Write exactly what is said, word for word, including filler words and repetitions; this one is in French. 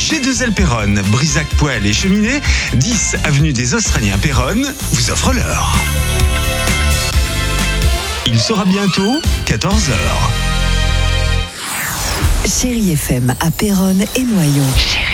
G deux L Péronne, Brisac Poêle et Cheminée, dix avenue des Australiens Péronne, vous offre l'heure. Il sera bientôt quatorze heures. Chérie F M à Péronne et Noyon.